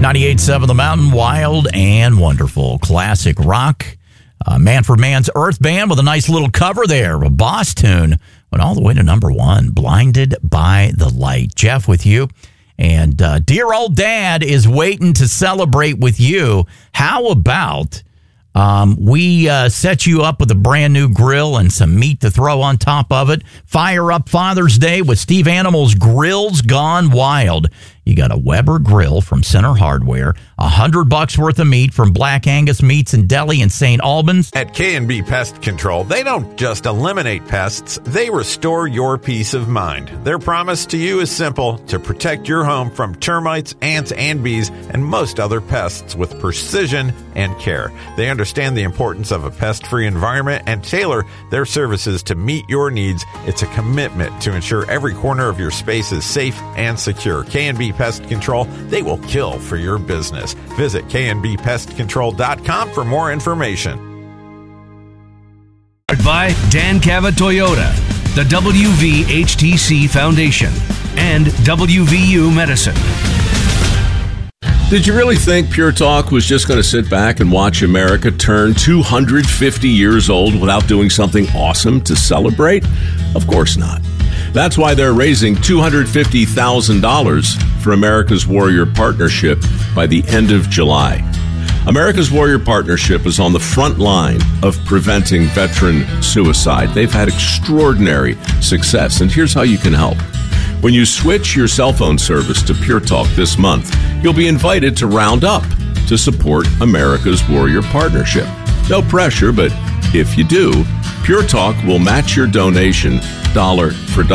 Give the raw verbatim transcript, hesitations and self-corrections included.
ninety-eight point seven The Mountain, wild and wonderful. Classic rock. Uh, Manfred Mann's Earth Band with a nice little cover there. A Boss tune went all the way to number one. Blinded by the Light. Jeff with you. And uh, dear old dad is waiting to celebrate with you. How about um, we uh, set you up with a brand new grill and some meat to throw on top of it? Fire up Father's Day with Steve Animal's Grills Gone Wild. You got a Weber grill from Center Hardware, a hundred bucks worth of meat from Black Angus Meats and Deli in Saint Albans. At K and B Pest Control, they don't just eliminate pests, they restore your peace of mind. Their promise to you is simple: to protect your home from termites, ants, and bees, and most other pests with precision and care. They understand the importance of a pest-free environment and tailor their services to meet your needs. It's a commitment to ensure every corner of your space is safe and secure. K and B Pest Control, they will kill for your business. Visit K and B pest control dot com for more information. By Dan Cava Toyota, the W V H T C Foundation, and W V U Medicine. Did you really think Pure Talk was just going to sit back and watch America turn two hundred fifty years old without doing something awesome to celebrate? Of course not. That's why they're raising two hundred fifty thousand dollars for America's Warrior Partnership by the end of July. America's Warrior Partnership is on the front line of preventing veteran suicide. They've had extraordinary success, and here's how you can help. When you switch your cell phone service to Pure Talk this month, you'll be invited to round up to support America's Warrior Partnership. No pressure, but if you do, Pure Talk will match your donation dollar for dollar.